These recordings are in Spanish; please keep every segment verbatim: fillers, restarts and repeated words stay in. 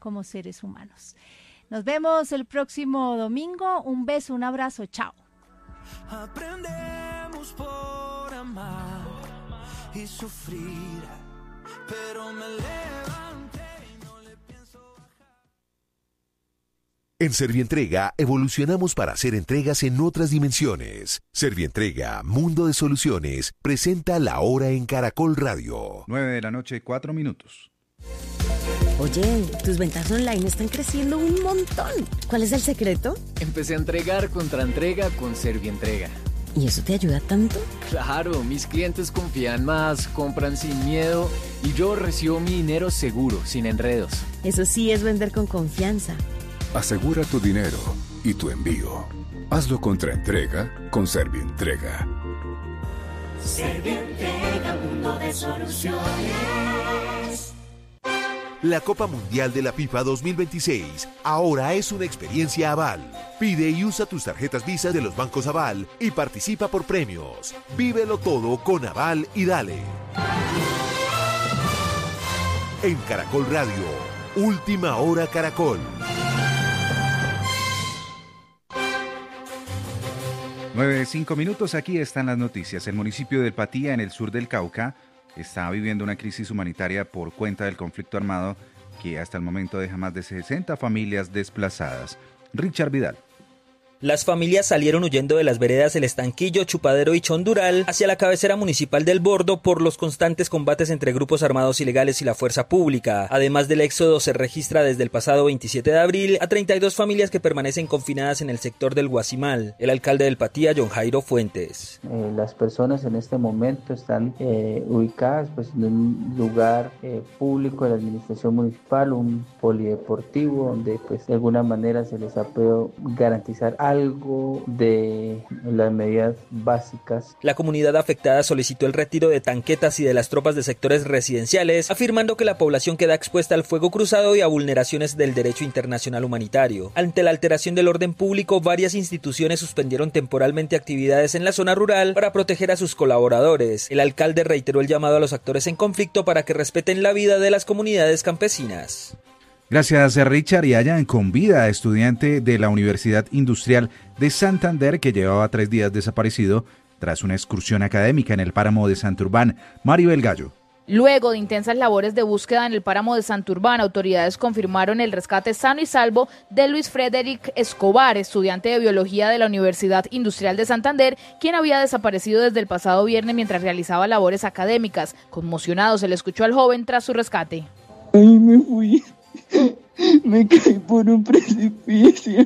como seres humanos. Nos vemos el próximo domingo. Un beso, un abrazo, chao. Aprendemos por amar y sufrir, pero me levanté y no le pienso bajar. En Servientrega evolucionamos para hacer entregas en otras dimensiones. Servientrega, Mundo de Soluciones, presenta La Hora en Caracol Radio. nueve de la noche, cuatro minutos. Oye, tus ventas online están creciendo un montón. ¿Cuál es el secreto? Empecé a entregar contra entrega con Servientrega. ¿Y eso te ayuda tanto? Claro, mis clientes confían más, compran sin miedo y yo recibo mi dinero seguro, sin enredos. Eso sí es vender con confianza. Asegura tu dinero y tu envío. Hazlo contra entrega con Servientrega. Servientrega, mundo de soluciones. La Copa Mundial de la FIFA dos mil veintiséis ahora es una experiencia Aval. Pide y usa tus tarjetas Visa de los bancos Aval y participa por premios. Vívelo todo con Aval y dale. En Caracol Radio, Última Hora Caracol. nueve, cinco minutos, aquí están las noticias. El municipio del Patía, en el sur del Cauca, está viviendo una crisis humanitaria por cuenta del conflicto armado que hasta el momento deja más de sesenta familias desplazadas. Richard Vidal. Las familias salieron huyendo de las veredas El Estanquillo, Chupadero y Chondural hacia la cabecera municipal del Bordo por los constantes combates entre grupos armados ilegales y la fuerza pública. Además del éxodo, se registra desde el pasado veintisiete de abril a treinta y dos familias que permanecen confinadas en el sector del Guasimal. El alcalde del Patía, John Jairo Fuentes. Eh, las personas en este momento están eh, ubicadas pues, en un lugar eh, público de la administración municipal, un polideportivo, donde pues, de alguna manera se les ha podido garantizar algo de las medidas básicas. La comunidad afectada solicitó el retiro de tanquetas y de las tropas de sectores residenciales, afirmando que la población queda expuesta al fuego cruzado y a vulneraciones del derecho internacional humanitario. Ante la alteración del orden público, varias instituciones suspendieron temporalmente actividades en la zona rural para proteger a sus colaboradores. El alcalde reiteró el llamado a los actores en conflicto para que respeten la vida de las comunidades campesinas. Gracias, Richard. Y hayan con vida, estudiante de la Universidad Industrial de Santander, que llevaba tres días desaparecido tras una excursión académica en el páramo de Santurbán. Maribel Gallo. Luego de intensas labores de búsqueda en el páramo de Santurbán, autoridades confirmaron el rescate sano y salvo de Luis Frederick Escobar, estudiante de biología de la Universidad Industrial de Santander, quien había desaparecido desde el pasado viernes mientras realizaba labores académicas. Conmocionado se le escuchó al joven tras su rescate. Ay, me fui. Me caí por un precipicio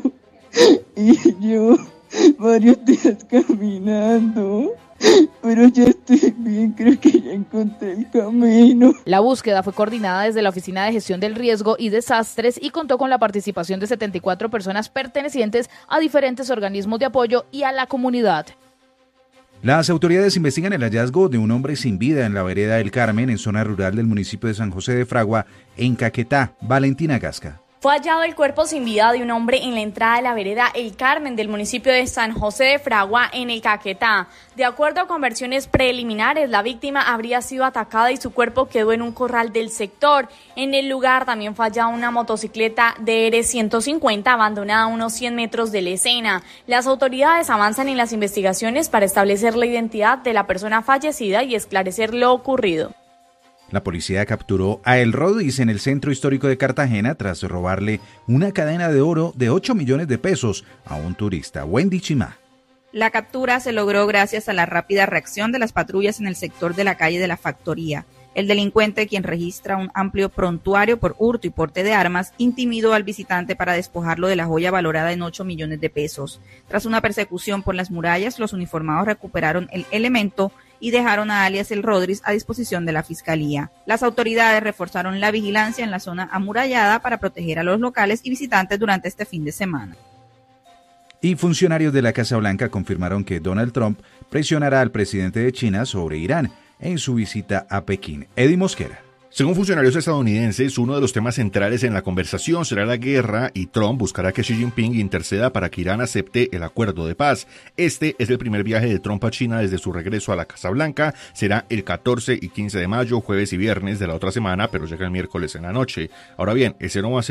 y llevo varios días caminando, pero ya estoy bien, creo que ya encontré el camino. La búsqueda fue coordinada desde la Oficina de Gestión del Riesgo y Desastres y contó con la participación de setenta y cuatro personas pertenecientes a diferentes organismos de apoyo y a la comunidad. Las autoridades investigan el hallazgo de un hombre sin vida en la vereda del Carmen, en zona rural del municipio de San José de Fragua, en Caquetá. Valentina Gasca. Fue hallado el cuerpo sin vida de un hombre en la entrada de la vereda El Carmen del municipio de San José de Fragua, en el Caquetá. De acuerdo con versiones preliminares, la víctima habría sido atacada y su cuerpo quedó en un corral del sector. En el lugar también fue hallada una motocicleta D R ciento cincuenta abandonada a unos cien metros de la escena. Las autoridades avanzan en las investigaciones para establecer la identidad de la persona fallecida y esclarecer lo ocurrido. La policía capturó a El Rodis en el centro histórico de Cartagena tras robarle una cadena de oro de ocho millones de pesos a un turista. Wendy Chimá. La captura se logró gracias a la rápida reacción de las patrullas en el sector de la calle de la Factoría. El delincuente, quien registra un amplio prontuario por hurto y porte de armas, intimidó al visitante para despojarlo de la joya valorada en ocho millones de pesos. Tras una persecución por las murallas, los uniformados recuperaron el elemento y dejaron a alias El Rodríguez a disposición de la Fiscalía. Las autoridades reforzaron la vigilancia en la zona amurallada para proteger a los locales y visitantes durante este fin de semana. Y funcionarios de la Casa Blanca confirmaron que Donald Trump presionará al presidente de China sobre Irán en su visita a Pekín. Eddie Mosquera. Según funcionarios estadounidenses, uno de los temas centrales en la conversación será la guerra y Trump buscará que Xi Jinping interceda para que Irán acepte el acuerdo de paz. Este es el primer viaje de Trump a China desde su regreso a la Casa Blanca. Será el catorce y quince de mayo, jueves y viernes de la otra semana, pero llega el miércoles en la noche. Ahora bien, ese no va a ser